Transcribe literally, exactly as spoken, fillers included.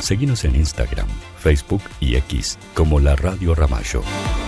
Seguinos en Instagram, Facebook y X como La Radio Ramallo.